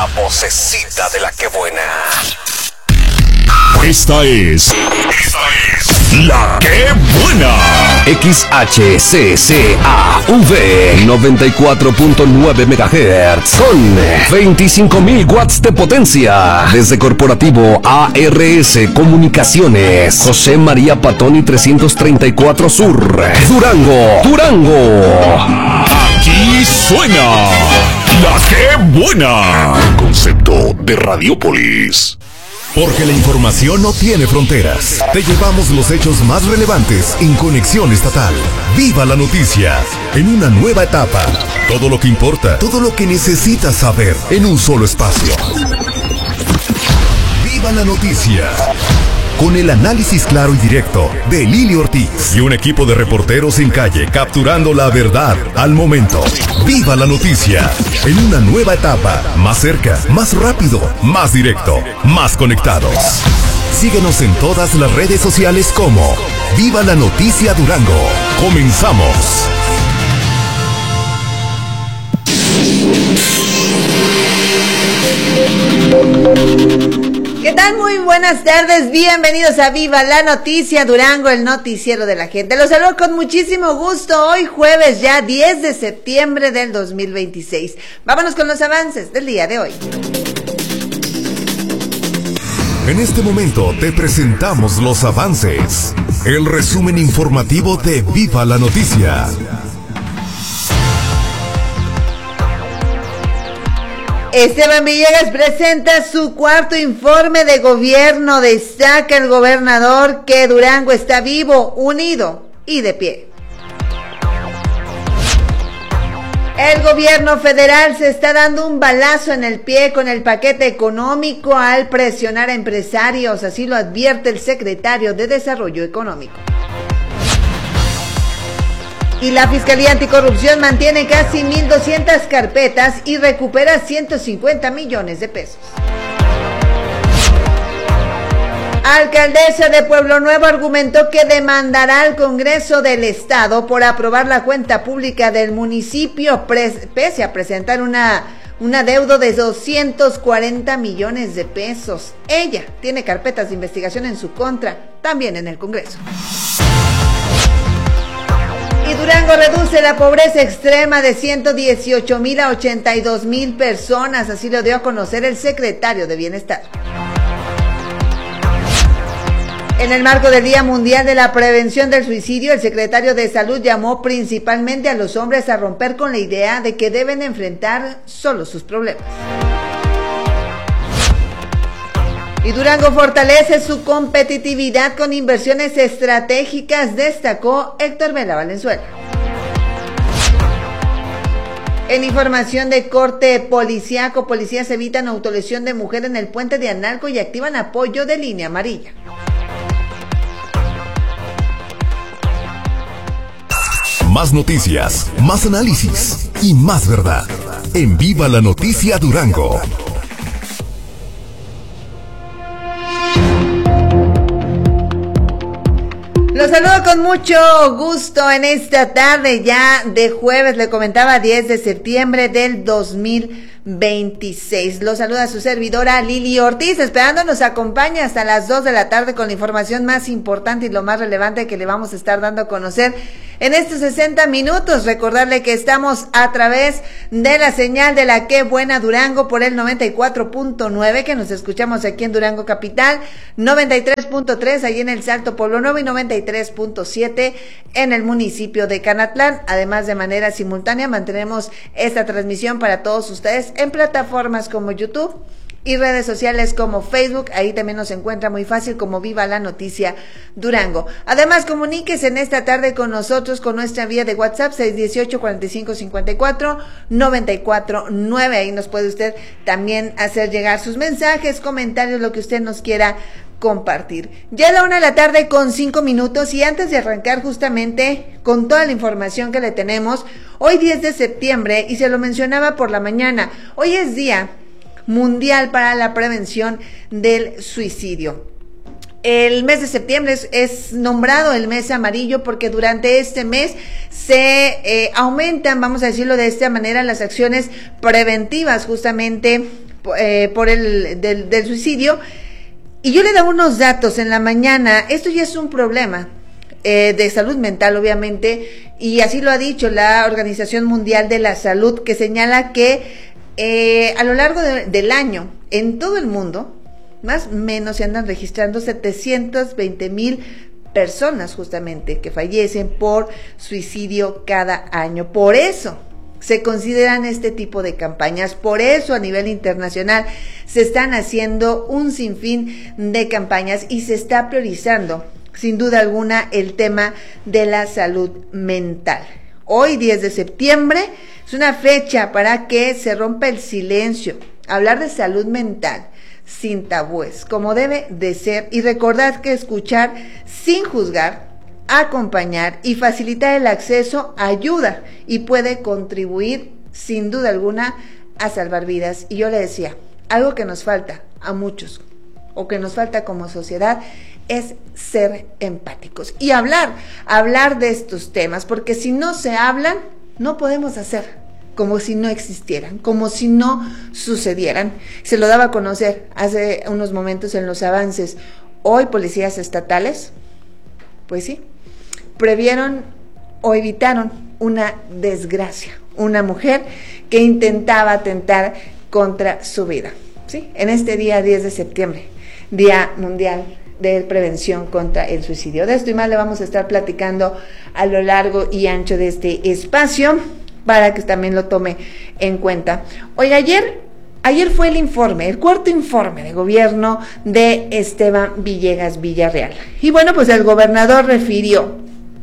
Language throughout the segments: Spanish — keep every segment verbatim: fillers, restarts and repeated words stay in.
vocecita de la que buena. Esta es... Esta es... La que buena. X H C C A V noventa y cuatro punto nueve megahertz con veinticinco mil watts de potencia. Desde Corporativo A R S Comunicaciones, José María Patoni trescientos treinta y cuatro Sur, Durango, Durango. Aquí suena La que buena. Concepto de Radiopolis. Porque la información no tiene fronteras. Te llevamos los hechos más relevantes en Conexión Estatal. ¡Viva la noticia! En una nueva etapa. Todo lo que importa, todo lo que necesitas saber en un solo espacio. ¡Viva la noticia! Con el análisis claro y directo de Lili Ortiz y un equipo de reporteros en calle capturando la verdad al momento. ¡Viva la noticia! En una nueva etapa, más cerca, más rápido, más directo, más conectados. Síguenos en todas las redes sociales como Viva la Noticia Durango. ¡Comenzamos! ¿Qué tal? Muy buenas tardes, bienvenidos a Viva la Noticia Durango, el noticiero de la gente. Los saludo con muchísimo gusto, hoy jueves ya diez de septiembre del dos mil veintiséis. Vámonos con los avances del día de hoy. En este momento te presentamos los avances, el resumen informativo de Viva la Noticia. Esteban Villegas presenta su cuarto informe de gobierno. Destaca el gobernador que Durango está vivo, unido y de pie. El gobierno federal se está dando un balazo en el pie con el paquete económico al presionar a empresarios, así lo advierte el secretario de Desarrollo Económico. Y la Fiscalía Anticorrupción mantiene casi mil doscientas carpetas y recupera ciento cincuenta millones de pesos. Alcaldesa de Pueblo Nuevo argumentó que demandará al Congreso del Estado por aprobar la cuenta pública del municipio, pese a presentar una, un adeudo de doscientos cuarenta millones de pesos. Ella tiene carpetas de investigación en su contra, también en el Congreso. Y Durango reduce la pobreza extrema de ciento dieciocho mil a ochenta y dos mil personas, así lo dio a conocer el secretario de Bienestar. En el marco del Día Mundial de la Prevención del Suicidio, el secretario de Salud llamó principalmente a los hombres a romper con la idea de que deben enfrentar solo sus problemas. Y Durango fortalece su competitividad con inversiones estratégicas, destacó Héctor Vela Valenzuela. En información de corte policiaco, policías evitan autolesión de mujer en el puente de Analco y activan apoyo de línea amarilla. Más noticias, más análisis y más verdad. En Viva la Noticia Durango. Los saludo con mucho gusto en esta tarde ya de jueves, le comentaba diez de septiembre del dos mil veintiséis. Los saluda su servidora Lili Ortiz, esperando nos acompañe hasta las dos de la tarde con la información más importante y lo más relevante que le vamos a estar dando a conocer en estos sesenta minutos. Recordarle que estamos a través de la señal de la Que Buena Durango por el noventa y cuatro punto nueve, que nos escuchamos aquí en Durango Capital, noventa y tres punto tres ahí en el Salto Pueblo Nuevo y noventa y tres punto siete en el municipio de Canatlán. Además, de manera simultánea mantenemos esta transmisión para todos ustedes en plataformas como YouTube y redes sociales como Facebook. Ahí también nos encuentra muy fácil como Viva la Noticia Durango. Además, comuníquese en esta tarde con nosotros con nuestra vía de WhatsApp seis uno ocho, cuarenta y cinco, cincuenta y cuatro, noventa y cuatro nueve. Ahí nos puede usted también hacer llegar sus mensajes, comentarios, lo que usted nos quiera compartir. Ya es la una de la tarde con cinco minutos y antes de arrancar justamente con toda la información que le tenemos, hoy diez de septiembre, y se lo mencionaba por la mañana, hoy es Día Mundial para la Prevención del Suicidio. El mes de septiembre es, es nombrado el mes amarillo porque durante este mes se eh, aumentan, vamos a decirlo de esta manera, las acciones preventivas justamente eh, por el del, del suicidio. Y yo le daba unos datos en la mañana. Esto ya es un problema eh, de salud mental, obviamente, y así lo ha dicho la Organización Mundial de la Salud, que señala que eh, a lo largo de, del año, en todo el mundo, más o menos se andan registrando setecientos veinte mil personas justamente que fallecen por suicidio cada año. Por eso se consideran este tipo de campañas, por eso a nivel internacional se están haciendo un sinfín de campañas y se está priorizando sin duda alguna el tema de la salud mental. Hoy, diez de septiembre, es una fecha para que se rompa el silencio, hablar de salud mental sin tabúes, como debe de ser, y recordar que escuchar sin juzgar, acompañar y facilitar el acceso ayuda y puede contribuir sin duda alguna a salvar vidas. Y yo le decía, algo que nos falta a muchos o que nos falta como sociedad es ser empáticos y hablar, hablar de estos temas, porque si no se hablan, no podemos hacer como si no existieran, como si no sucedieran. Se lo daba a conocer hace unos momentos en los avances. Hoy policías estatales, pues sí, previeron o evitaron una desgracia, una mujer que intentaba atentar contra su vida, ¿sí? En este día diez de septiembre, Día Mundial de Prevención contra el Suicidio. De esto y más le vamos a estar platicando a lo largo y ancho de este espacio para que también lo tome en cuenta. Oiga, ayer Ayer fue el informe, el cuarto informe de gobierno de Esteban Villegas Villarreal. Y bueno, pues el gobernador refirió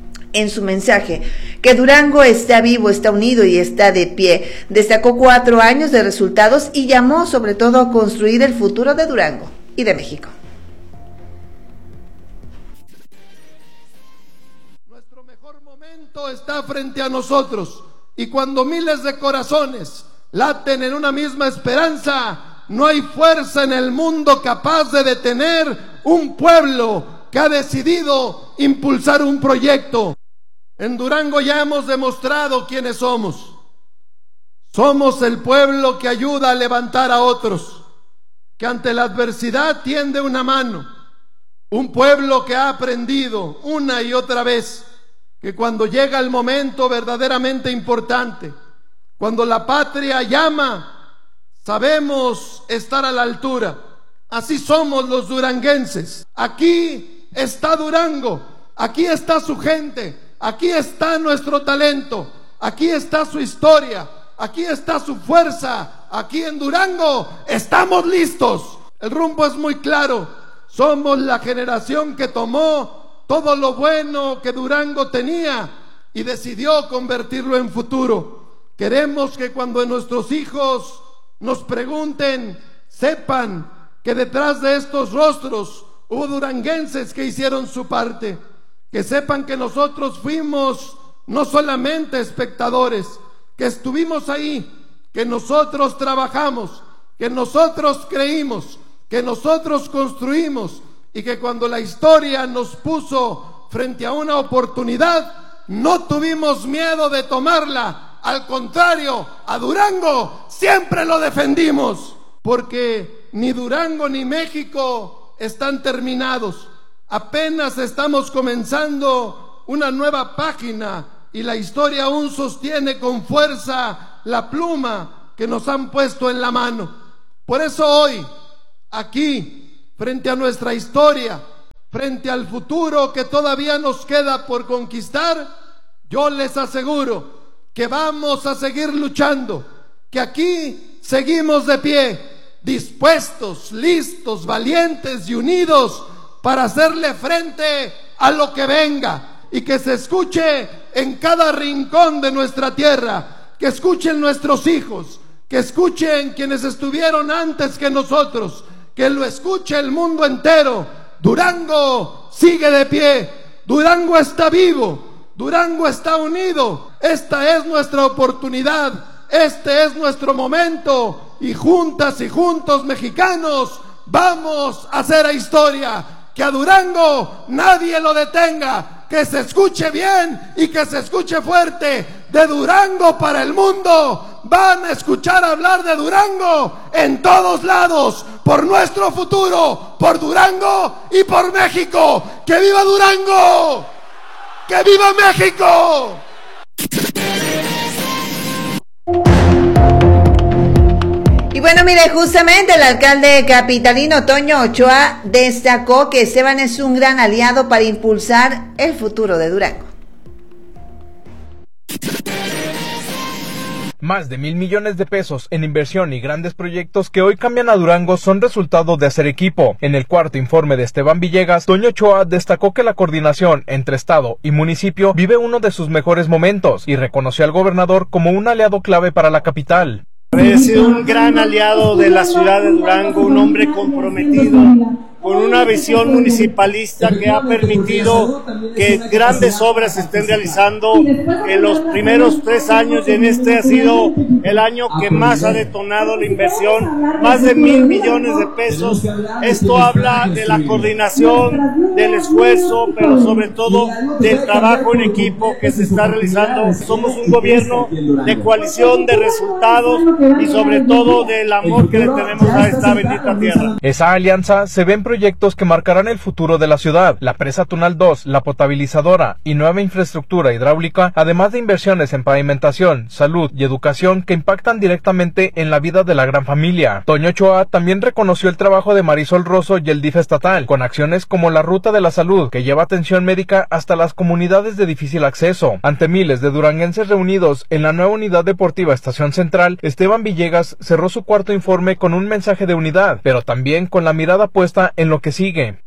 en su mensaje que Durango está vivo, está unido y está de pie. Destacó cuatro años de resultados y llamó sobre todo a construir el futuro de Durango y de México. Nuestro mejor momento está frente a nosotros, y cuando miles de corazones laten en una misma esperanza, no hay fuerza en el mundo capaz de detener un pueblo que ha decidido impulsar un proyecto. En Durango ya hemos demostrado quiénes somos. Somos el pueblo que ayuda a levantar a otros, que ante la adversidad tiende una mano. Un pueblo que ha aprendido una y otra vez que cuando llega el momento verdaderamente importante, cuando la patria llama, sabemos estar a la altura. Así somos los duranguenses. Aquí está Durango, aquí está su gente, aquí está nuestro talento, aquí está su historia, aquí está su fuerza. Aquí en Durango estamos listos. El rumbo es muy claro. Somos la generación que tomó todo lo bueno que Durango tenía y decidió convertirlo en futuro. Queremos que cuando nuestros hijos nos pregunten, sepan que detrás de estos rostros hubo duranguenses que hicieron su parte. Que sepan que nosotros fuimos no solamente espectadores, que estuvimos ahí, que nosotros trabajamos, que nosotros creímos, que nosotros construimos, y que cuando la historia nos puso frente a una oportunidad, no tuvimos miedo de tomarla. Al contrario, a Durango siempre lo defendimos, porque ni Durango ni México están terminados. Apenas estamos comenzando una nueva página y la historia aún sostiene con fuerza la pluma que nos han puesto en la mano. Por eso hoy, aquí, frente a nuestra historia, frente al futuro que todavía nos queda por conquistar, yo les aseguro que vamos a seguir luchando, que aquí seguimos de pie, dispuestos, listos, valientes y unidos para hacerle frente a lo que venga, y que se escuche en cada rincón de nuestra tierra, que escuchen nuestros hijos, que escuchen quienes estuvieron antes que nosotros, que lo escuche el mundo entero. Durango sigue de pie, Durango está vivo, Durango está unido. Esta es nuestra oportunidad, este es nuestro momento, y juntas y juntos mexicanos vamos a hacer historia. Que a Durango nadie lo detenga, que se escuche bien y que se escuche fuerte. De Durango para el mundo, van a escuchar hablar de Durango en todos lados, por nuestro futuro, por Durango y por México. ¡Que viva Durango! ¡Que viva México! Y bueno, mire, justamente el alcalde capitalino Toño Ochoa destacó que Esteban es un gran aliado para impulsar el futuro de Durango. Más de mil millones de pesos en inversión y grandes proyectos que hoy cambian a Durango son resultado de hacer equipo. En el cuarto informe de Esteban Villegas, Toño Ochoa destacó que la coordinación entre Estado y municipio vive uno de sus mejores momentos y reconoció al gobernador como un aliado clave para la capital. He sido un gran aliado de la ciudad de Durango, un hombre comprometido con una visión municipalista que ha permitido que grandes obras se estén realizando en los primeros tres años, y en este ha sido el año que más ha detonado la inversión, más de mil millones de pesos. Esto habla de la coordinación, del esfuerzo, pero sobre todo del trabajo en equipo que se está realizando. Somos un gobierno de coalición, de resultados y sobre todo del amor que le tenemos a esta bendita tierra. Esa alianza se ve en proyectos que marcarán el futuro de la ciudad: la presa Tunal dos, la potabilizadora y nueva infraestructura hidráulica, además de inversiones en pavimentación, salud y educación que impactan directamente en la vida de la gran familia. Toño Ochoa también reconoció el trabajo de Marisol Rosso y el D I F estatal, con acciones como la Ruta de la Salud, que lleva atención médica hasta las comunidades de difícil acceso. Ante miles de duranguenses reunidos en la nueva unidad deportiva Estación Central, Esteban Villegas cerró su cuarto informe con un mensaje de unidad, pero también con la mirada puesta en lo que sigue.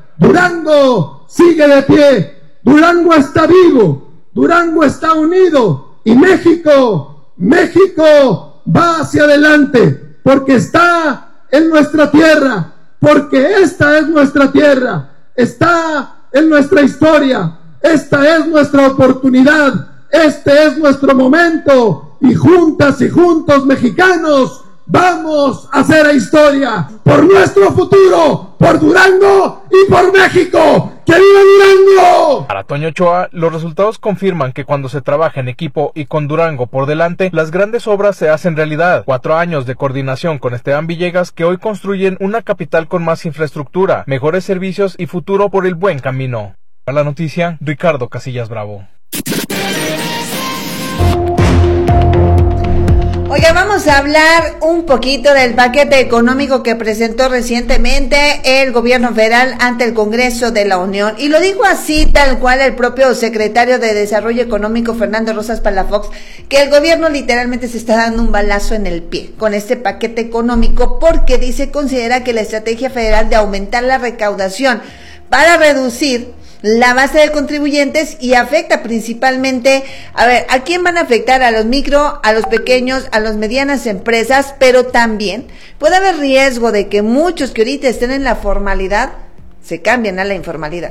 Durango sigue de pie, Durango está vivo, Durango está unido y México, México va hacia adelante porque está en nuestra tierra, porque esta es nuestra tierra, está en nuestra historia, esta es nuestra oportunidad, este es nuestro momento y juntas y juntos mexicanos vamos a hacer historia por nuestro futuro, por Durango y por México. ¡Que viva Durango! Para Toño Ochoa, los resultados confirman que cuando se trabaja en equipo y con Durango por delante, las grandes obras se hacen realidad. Cuatro años de coordinación con Esteban Villegas que hoy construyen una capital con más infraestructura, mejores servicios y futuro por el buen camino. Para la noticia, Ricardo Casillas Bravo. Oiga, vamos a hablar un poquito del paquete económico que presentó recientemente el gobierno federal ante el Congreso de la Unión. Y lo dijo así, tal cual, el propio secretario de Desarrollo Económico, Fernando Rosas Palafox, que el gobierno literalmente se está dando un balazo en el pie con este paquete económico, porque dice, considera que la estrategia federal de aumentar la recaudación para reducir la base de contribuyentes y afecta principalmente, a ver, ¿a quién van a afectar? A los micro, a los pequeños, a las medianas empresas, pero también puede haber riesgo de que muchos que ahorita estén en la formalidad se cambien a la informalidad.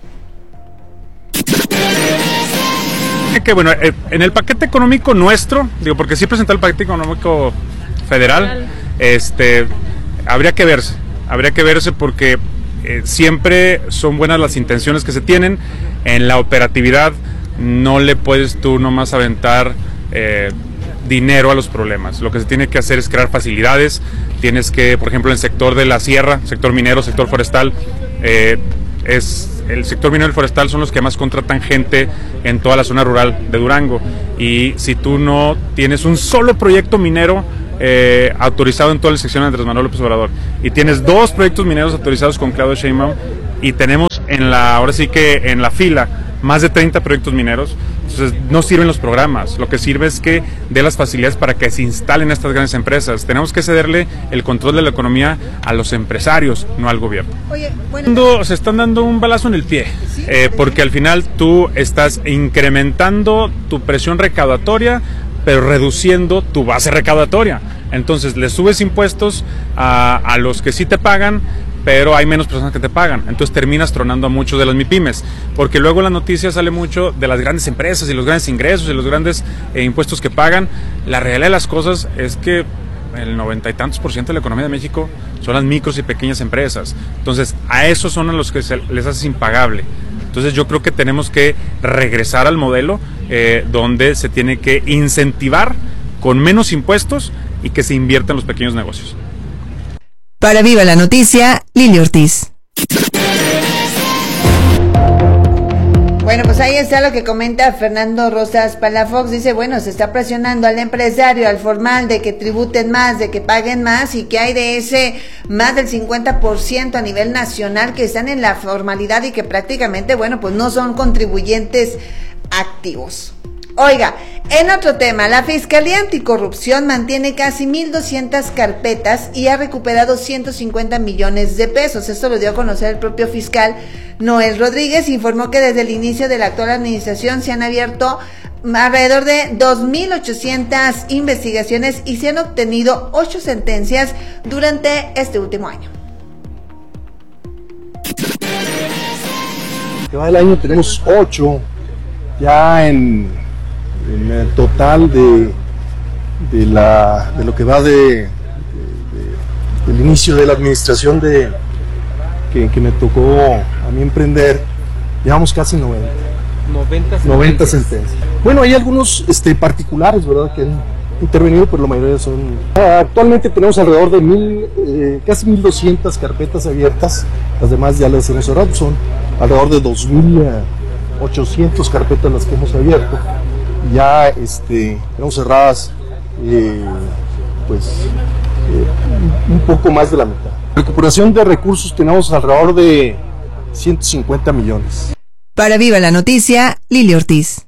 Que bueno, en el paquete económico nuestro, digo, porque sí presentó el paquete económico federal, este, habría que verse, habría que verse porque Eh, siempre son buenas las intenciones que se tienen. En la operatividad no le puedes tú nomás aventar eh, dinero a los problemas. Lo que se tiene que hacer es crear facilidades. Tienes que, por ejemplo, en el sector de la sierra, sector minero, sector forestal, eh, es el sector minero y el forestal son los que más contratan gente en toda la zona rural de Durango. Y si tú no tienes un solo proyecto minero Eh, autorizado en toda la sección de Andrés Manuel López Obrador y tienes dos proyectos mineros autorizados con Claudia Sheinbaum y tenemos en la, ahora sí que en la fila, más de treinta proyectos mineros, entonces no sirven los programas, lo que sirve es que dé las facilidades para que se instalen estas grandes empresas. Tenemos que cederle el control de la economía a los empresarios, no al gobierno. Oye, bueno, se están dando un balazo en el pie, eh, porque al final tú estás incrementando tu presión recaudatoria, pero reduciendo tu base recaudatoria. Entonces le subes impuestos a, a los que sí te pagan, pero hay menos personas que te pagan. Entonces terminas tronando a muchos de las MIPYMES, porque luego en las noticias sale mucho de las grandes empresas y los grandes ingresos y los grandes eh, impuestos que pagan. La realidad de las cosas es que el noventa y tantos por ciento de la economía de México son las micros y pequeñas empresas. Entonces a esos son a los que se les hace impagable. Entonces yo creo que tenemos que regresar al modelo eh, donde se tiene que incentivar con menos impuestos y que se invierta en los pequeños negocios. Para Viva la Noticia, Lili Ortiz. Bueno, pues ahí está lo que comenta Fernando Rosas Palafox. Dice, bueno, se está presionando al empresario, al formal, de que tributen más, de que paguen más, y que hay de ese más del cincuenta por ciento a nivel nacional que están en la formalidad y que prácticamente, bueno, pues no son contribuyentes activos. Oiga, en otro tema, la Fiscalía Anticorrupción mantiene casi mil doscientas carpetas y ha recuperado ciento cincuenta millones de pesos. Esto lo dio a conocer el propio fiscal Noel Rodríguez. Informó que desde el inicio de la actual administración se han abierto alrededor de dos mil ochocientas investigaciones y se han obtenido ocho sentencias durante este último año. Que va el año tenemos ocho ya en en el total de, de, la, de lo que va de, de, de del inicio de la administración de, que, que me tocó a mí emprender, llevamos casi noventa. noventa sentencias. Bueno, hay algunos este, particulares, ¿verdad?, que han intervenido, pero la mayoría son... Actualmente tenemos alrededor de mil, eh, casi mil doscientas carpetas abiertas, las demás ya las hemos cerrado, son alrededor de dos mil ochocientas carpetas las que hemos abierto. Ya este, tenemos cerradas eh, pues eh, un poco más de la mitad. Recuperación de recursos tenemos alrededor de ciento cincuenta millones. Para Viva la Noticia, Lili Ortiz.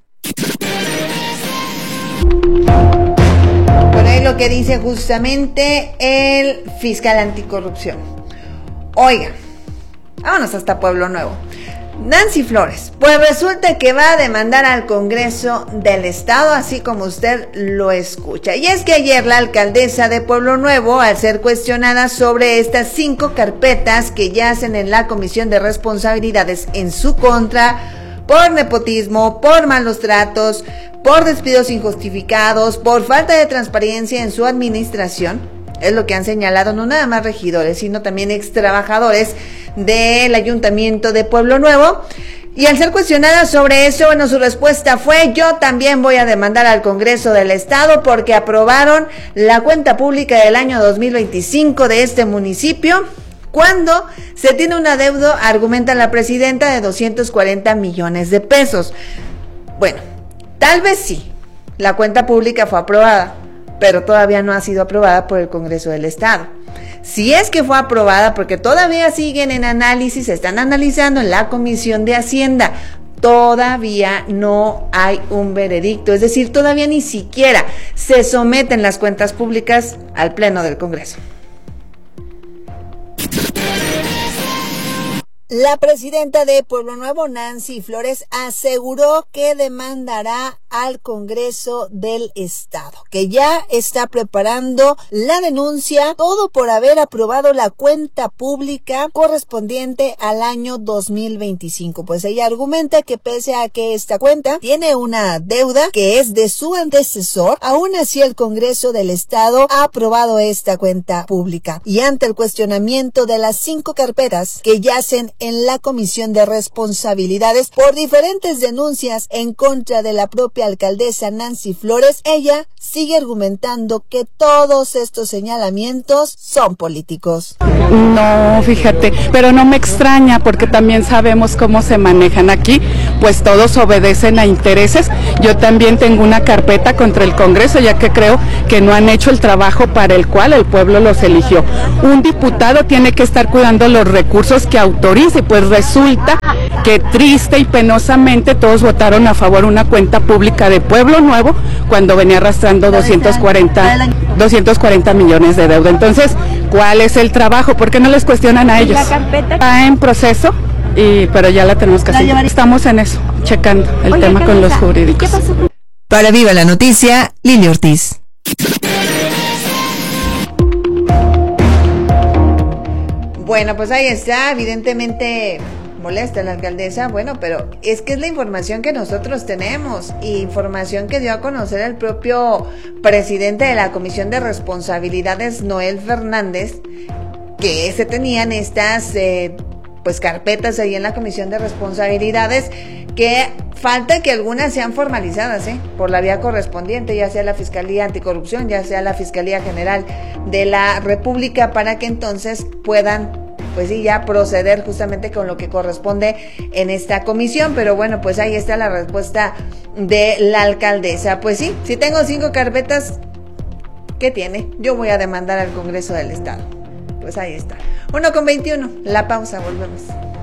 Por ahí lo que dice justamente el fiscal anticorrupción. Oiga, vámonos hasta Pueblo Nuevo. Nancy Flores, pues resulta que va a demandar al Congreso del Estado, así como usted lo escucha. Y es que ayer la alcaldesa de Pueblo Nuevo, al ser cuestionada sobre estas cinco carpetas que yacen en la Comisión de Responsabilidades en su contra, por nepotismo, por malos tratos, por despidos injustificados, por falta de transparencia en su administración, es lo que han señalado no nada más regidores, sino también ex trabajadores del Ayuntamiento de Pueblo Nuevo. Y al ser cuestionada sobre eso, bueno, su respuesta fue: yo también voy a demandar al Congreso del Estado porque aprobaron la cuenta pública del año dos mil veinticinco de este municipio, cuando se tiene una deuda, argumenta la presidenta, de doscientos cuarenta millones de pesos. Bueno, tal vez sí, la cuenta pública fue aprobada, pero todavía no ha sido aprobada por el Congreso del Estado. Si es que fue aprobada, porque todavía siguen en análisis, se están analizando en la Comisión de Hacienda, todavía no hay un veredicto, es decir, todavía ni siquiera se someten las cuentas públicas al Pleno del Congreso. La presidenta de Pueblo Nuevo, Nancy Flores, aseguró que demandará al Congreso del Estado, que ya está preparando la denuncia, todo por haber aprobado la cuenta pública correspondiente al año dos mil veinticinco. Pues ella argumenta que pese a que esta cuenta tiene una deuda que es de su antecesor, aún así el Congreso del Estado ha aprobado esta cuenta pública. Y ante el cuestionamiento de las cinco carpetas que yacen en la Comisión de Responsabilidades por diferentes denuncias en contra de la propia alcaldesa Nancy Flores, ella sigue argumentando que todos estos señalamientos son políticos. No, fíjate, pero no me extraña porque también sabemos cómo se manejan aquí, pues todos obedecen a intereses. Yo también tengo una carpeta contra el Congreso, ya que creo que no han hecho el trabajo para el cual el pueblo los eligió. Un diputado tiene que estar cuidando los recursos que autorice, pues resulta que triste y penosamente todos votaron a favor de una cuenta pública de Pueblo Nuevo cuando venía arrastrando doscientos cuarenta millones de deuda. Entonces, ¿cuál es el trabajo? ¿Por qué no les cuestionan a ellos? Está en proceso, y, pero ya la tenemos que hacer. Estamos en eso, checando el Oye, tema con los jurídicos. Para Viva la Noticia, Lili Ortiz. Bueno, pues ahí está, evidentemente molesta la alcaldesa, bueno, pero es que es la información que nosotros tenemos, y información que dio a conocer el propio presidente de la Comisión de Responsabilidades, Noel Fernández, que se tenían estas eh, pues carpetas ahí en la Comisión de Responsabilidades, que falta que algunas sean formalizadas, ¿eh? por la vía correspondiente, ya sea la Fiscalía Anticorrupción, ya sea la Fiscalía General de la República, para que entonces puedan, pues sí, ya proceder justamente con lo que corresponde en esta comisión. Pero bueno, pues ahí está la respuesta de la alcaldesa. Pues sí, si tengo cinco carpetas, ¿qué tiene? Yo voy a demandar al Congreso del Estado. Pues ahí está. uno con veintiuno, la pausa, volvemos.